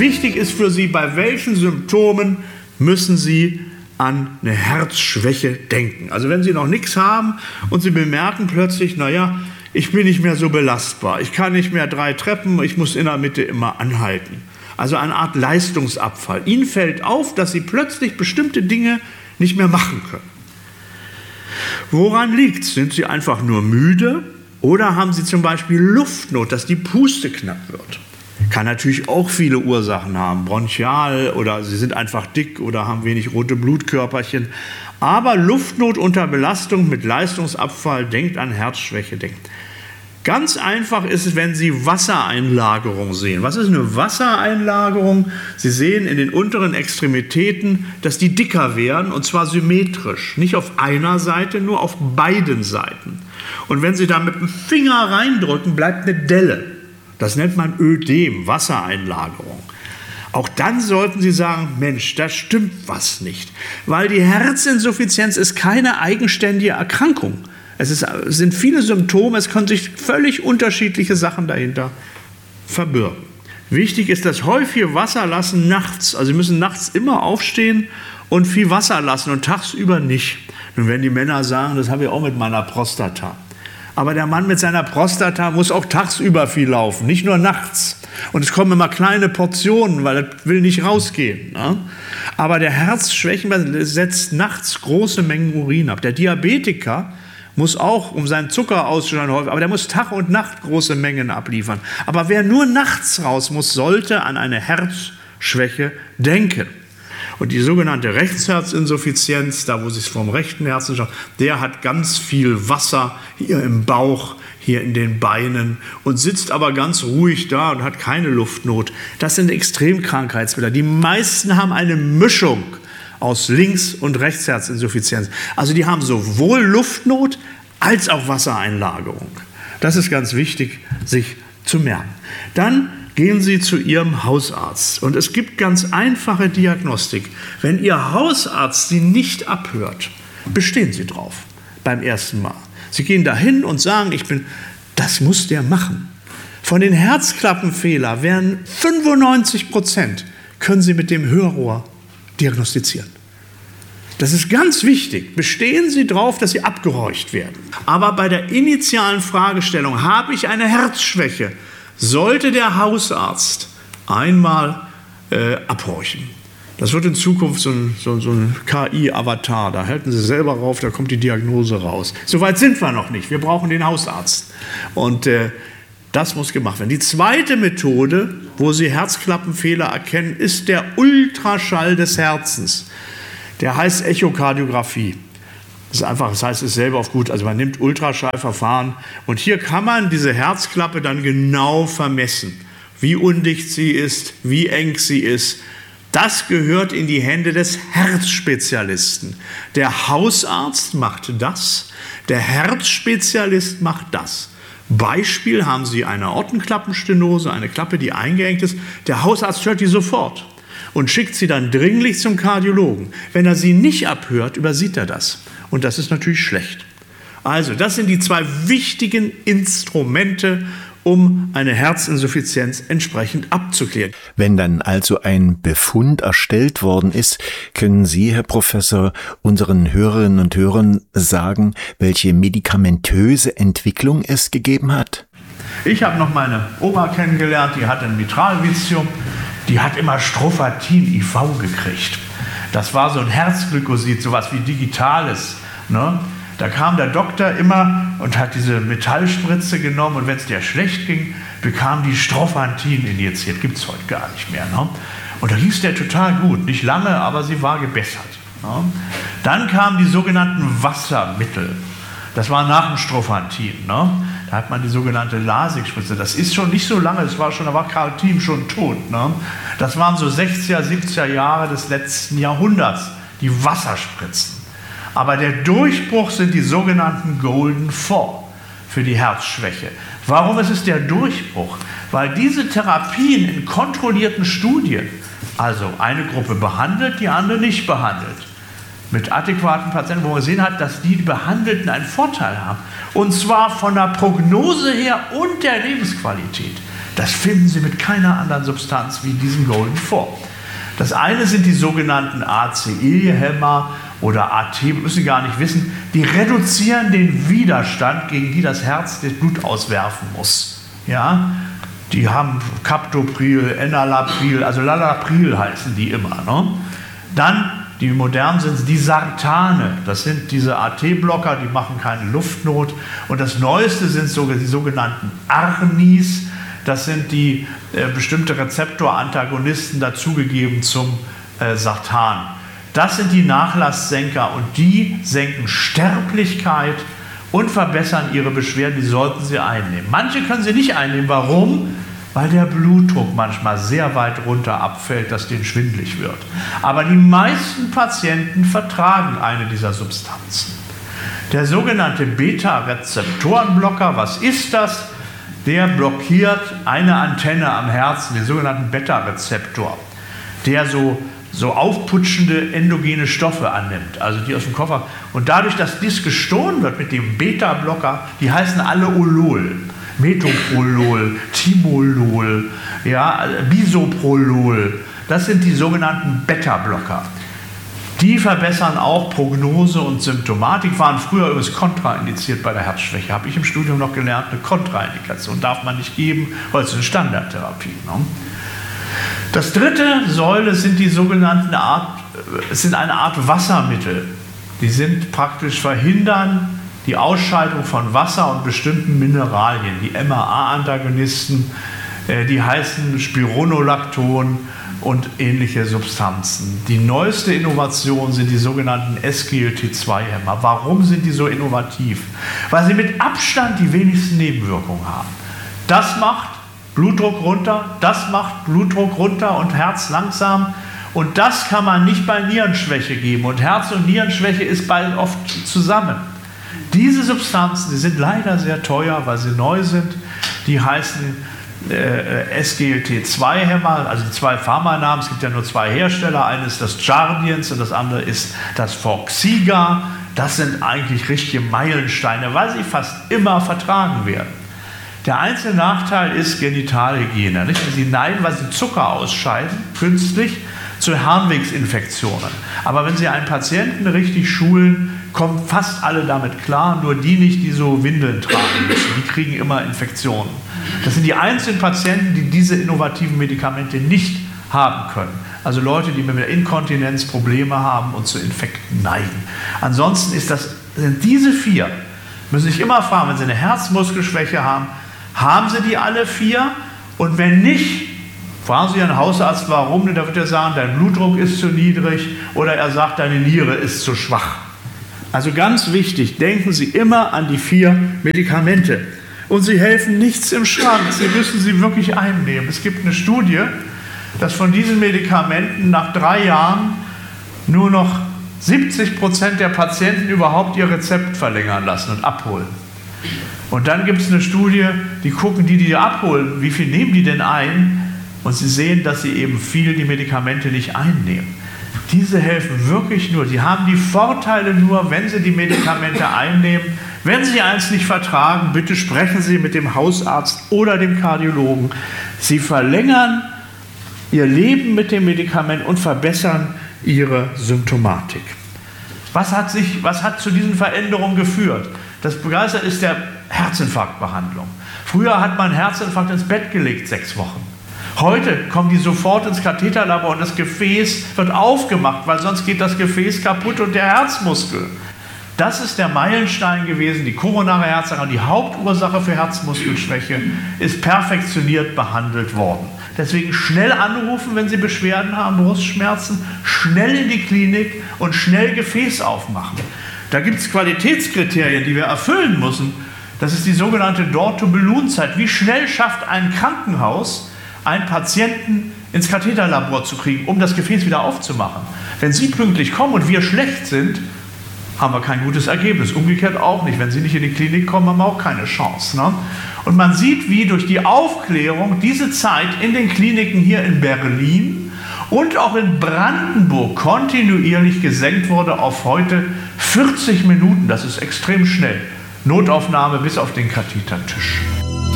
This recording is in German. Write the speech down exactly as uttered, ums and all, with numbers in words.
Wichtig ist für Sie, bei welchen Symptomen müssen Sie an eine Herzschwäche denken. Also wenn Sie noch nichts haben und Sie bemerken plötzlich, naja, ich bin nicht mehr so belastbar, ich kann nicht mehr drei Treppen, ich muss in der Mitte immer anhalten. Also eine Art Leistungsabfall. Ihnen fällt auf, dass Sie plötzlich bestimmte Dinge nicht mehr machen können. Woran liegt es? Sind Sie einfach nur müde oder haben Sie zum Beispiel Luftnot, dass die Puste knapp wird? Kann natürlich auch viele Ursachen haben, bronchial oder Sie sind einfach dick oder haben wenig rote Blutkörperchen. Aber Luftnot unter Belastung mit Leistungsabfall, denkt an Herzschwäche, denkt. Ganz einfach ist es, wenn Sie Wassereinlagerung sehen. Was ist eine Wassereinlagerung? Sie sehen in den unteren Extremitäten, dass die dicker werden und zwar symmetrisch. Nicht auf einer Seite, nur auf beiden Seiten. Und wenn Sie da mit dem Finger reindrücken, bleibt eine Delle. Das nennt man Ödem, Wassereinlagerung. Auch dann sollten Sie sagen, Mensch, da stimmt was nicht. Weil die Herzinsuffizienz ist keine eigenständige Erkrankung. Es, ist, es sind viele Symptome, es können sich völlig unterschiedliche Sachen dahinter verbirgen. Wichtig ist das häufige Wasserlassen nachts. Also Sie müssen nachts immer aufstehen und viel Wasser lassen und tagsüber nicht. Nun werden die Männer sagen, das habe ich auch mit meiner Prostata. Aber der Mann mit seiner Prostata muss auch tagsüber viel laufen, nicht nur nachts. Und es kommen immer kleine Portionen, weil er will nicht rausgehen. Ne? Aber der Herzschwächen setzt nachts große Mengen Urin ab. Der Diabetiker muss auch, um seinen Zucker auszuschneiden, aber der muss Tag und Nacht große Mengen abliefern. Aber wer nur nachts raus muss, sollte an eine Herzschwäche denken. Und die sogenannte Rechtsherzinsuffizienz, da wo Sie es vom rechten Herzen schauen, der hat ganz viel Wasser hier im Bauch, hier in den Beinen und sitzt aber ganz ruhig da und hat keine Luftnot. Das sind Extremkrankheitsbilder. Die meisten haben eine Mischung aus Links- und Rechtsherzinsuffizienz. Also die haben sowohl Luftnot als auch Wassereinlagerung. Das ist ganz wichtig, sich zu merken. Dann gehen Sie zu Ihrem Hausarzt. Und es gibt ganz einfache Diagnostik. Wenn Ihr Hausarzt Sie nicht abhört, bestehen Sie drauf beim ersten Mal. Sie gehen dahin und sagen, ich bin, das muss der machen. Von den Herzklappenfehlern werden fünfundneunzig Prozent können Sie mit dem Hörrohr diagnostizieren. Das ist ganz wichtig. Bestehen Sie drauf, dass Sie abgehorcht werden. Aber bei der initialen Fragestellung, habe ich eine Herzschwäche, sollte der Hausarzt einmal äh, abhorchen. Das wird in Zukunft so ein, so, so ein K I-Avatar. Da halten Sie selber rauf, da kommt die Diagnose raus. Soweit sind wir noch nicht. Wir brauchen den Hausarzt. Und äh, das muss gemacht werden. Die zweite Methode, wo Sie Herzklappenfehler erkennen, ist der Ultraschall des Herzens. Der heißt Echokardiographie. Das ist einfach, das heißt es selber auf gut. Also man nimmt Ultraschallverfahren und hier kann man diese Herzklappe dann genau vermessen, wie undicht sie ist, wie eng sie ist. Das gehört in die Hände des Herzspezialisten. Der Hausarzt macht das, der Herzspezialist macht das. Beispiel, haben Sie eine Aortenklappenstenose, eine Klappe, die eingeengt ist. Der Hausarzt hört die sofort und schickt sie dann dringlich zum Kardiologen. Wenn er sie nicht abhört, übersieht er das. Und das ist natürlich schlecht. Also, das sind die zwei wichtigen Instrumente, um eine Herzinsuffizienz entsprechend abzuklären. Wenn dann also ein Befund erstellt worden ist, können Sie, Herr Professor, unseren Hörerinnen und Hörern sagen, welche medikamentöse Entwicklung es gegeben hat? Ich habe noch meine Oma kennengelernt, die hatte ein Mitralvitium, die hat immer Strophatin I V gekriegt. Das war so ein Herzglykosid, sowas wie Digitales, ne? Da kam der Doktor immer und hat diese Metallspritze genommen und wenn es der schlecht ging, bekam die Strophantin injiziert. Gibt es heute gar nicht mehr. Ne? Und da hieß der total gut. Nicht lange, aber sie war gebessert. Ne? Dann kamen die sogenannten Wassermittel. Das war nach dem Strophantin. Ne? Da hat man die sogenannte Lasix-Spritze. Das ist schon nicht so lange, das war schon, da war Karl Thiem schon tot. Ne? Das waren so sechziger, siebziger Jahre des letzten Jahrhunderts, die Wasserspritzen. Aber der Durchbruch sind die sogenannten Golden Four für die Herzschwäche. Warum ist es der Durchbruch? Weil diese Therapien in kontrollierten Studien, also eine Gruppe behandelt, die andere nicht behandelt, mit adäquaten Patienten, wo man gesehen hat, dass die Behandelten einen Vorteil haben. Und zwar von der Prognose her und der Lebensqualität. Das finden Sie mit keiner anderen Substanz wie diesem Golden Four. Das eine sind die sogenannten A C E-Hämmer oder A T, müssen Sie gar nicht wissen. Die reduzieren den Widerstand, gegen die das Herz das Blut auswerfen muss. Ja? Die haben Captopril, Enalapril, also Lalapril heißen die immer. Ne? Dann, die modern sind, die Sartane. Das sind diese A T-Blocker, die machen keine Luftnot. Und das Neueste sind sogar die sogenannten Arnis. Das sind die äh, bestimmte Rezeptorantagonisten dazugegeben zum äh, Sartan. Das sind die Nachlasssenker und die senken Sterblichkeit und verbessern Ihre Beschwerden. Die sollten Sie einnehmen. Manche können Sie nicht einnehmen. Warum? Weil der Blutdruck manchmal sehr weit runter abfällt, dass denen schwindelig wird. Aber die meisten Patienten vertragen eine dieser Substanzen. Der sogenannte Beta-Rezeptorenblocker, was ist das? Der blockiert eine Antenne am Herzen, den sogenannten Beta-Rezeptor, der so, so aufputschende endogene Stoffe annimmt, also die aus dem Koffer. Und dadurch, dass dies gestohlen wird mit dem Beta-Blocker, die heißen alle Olol. Metoprolol, Timolol, ja, Bisoprolol, das sind die sogenannten Beta-Blocker. Die verbessern auch Prognose und Symptomatik, waren früher übrigens kontraindiziert bei der Herzschwäche. Habe ich im Studium noch gelernt, eine Kontraindikation darf man nicht geben, weil es ist eine Standardtherapie. Ne? Das dritte Säule sind die sogenannten Art, es sind eine Art Wassermittel. Die sind praktisch verhindern die Ausscheidung von Wasser und bestimmten Mineralien. Die M A A-Antagonisten, äh, die heißen Spironolacton und ähnliche Substanzen. Die neueste Innovation sind die sogenannten S G L T zwei Hämmer. Warum sind die so innovativ? Weil sie mit Abstand die wenigsten Nebenwirkungen haben. Das macht Blutdruck runter, das macht Blutdruck runter und Herz langsam. Und das kann man nicht bei Nierenschwäche geben. Und Herz- und Nierenschwäche ist bald oft zusammen. Diese Substanzen, die sind leider sehr teuer, weil sie neu sind. Die heißen äh, S G L T zwei Hämmer, also die zwei Pharmanamen. Es gibt ja nur zwei Hersteller. Eines ist das Jardiance und das andere ist das Forxiga. Das sind eigentlich richtige Meilensteine, weil sie fast immer vertragen werden. Der einzige Nachteil ist Genitalhygiene. Nicht? Sie neigen, weil sie Zucker ausscheiden, künstlich, zu Harnwegsinfektionen. Aber wenn Sie einen Patienten richtig schulen, kommen fast alle damit klar, nur die nicht, die so Windeln tragen müssen. Die kriegen immer Infektionen. Das sind die einzigen Patienten, die diese innovativen Medikamente nicht haben können. Also Leute, die mit der Inkontinenz Probleme haben und zu Infekten neigen. Ansonsten ist das, sind diese vier, müssen sich immer fragen, wenn Sie eine Herzmuskelschwäche haben, haben Sie die alle vier? Und wenn nicht, fragen Sie Ihren Hausarzt, warum, denn da wird er sagen, dein Blutdruck ist zu niedrig oder er sagt, deine Niere ist zu schwach. Also ganz wichtig, denken Sie immer an die vier Medikamente. Und sie helfen nichts im Schrank, Sie müssen sie wirklich einnehmen. Es gibt eine Studie, dass von diesen Medikamenten nach drei Jahren nur noch siebzig Prozent der Patienten überhaupt ihr Rezept verlängern lassen und abholen. Und dann gibt es eine Studie, die gucken, die die abholen, wie viel nehmen die denn ein? Und sie sehen, dass sie eben viel die Medikamente nicht einnehmen. Diese helfen wirklich nur. Sie haben die Vorteile nur, wenn Sie die Medikamente einnehmen. Wenn Sie eins nicht vertragen, bitte sprechen Sie mit dem Hausarzt oder dem Kardiologen. Sie verlängern Ihr Leben mit dem Medikament und verbessern Ihre Symptomatik. Was hat, sich, was hat zu diesen Veränderungen geführt? Das Begeisterte ist der Herzinfarktbehandlung. Früher hat man Herzinfarkt ins Bett gelegt, sechs Wochen. Heute kommen die sofort ins Katheterlabor und das Gefäß wird aufgemacht, weil sonst geht das Gefäß kaputt und der Herzmuskel. Das ist der Meilenstein gewesen, die koronare Herzerkrankung, die Hauptursache für Herzmuskelschwäche, ist perfektioniert behandelt worden. Deswegen schnell anrufen, wenn Sie Beschwerden haben, Brustschmerzen, schnell in die Klinik und schnell Gefäß aufmachen. Da gibt es Qualitätskriterien, die wir erfüllen müssen. Das ist die sogenannte Door-to-Balloon-Zeit. Wie schnell schafft ein Krankenhaus, einen Patienten ins Katheterlabor zu kriegen, um das Gefäß wieder aufzumachen? Wenn Sie pünktlich kommen und wir schlecht sind, haben wir kein gutes Ergebnis. Umgekehrt auch nicht. Wenn Sie nicht in die Klinik kommen, haben wir auch keine Chance. Ne? Und man sieht, wie durch die Aufklärung diese Zeit in den Kliniken hier in Berlin und auch in Brandenburg kontinuierlich gesenkt wurde auf heute vierzig Minuten. Das ist extrem schnell. Notaufnahme bis auf den Kathetertisch.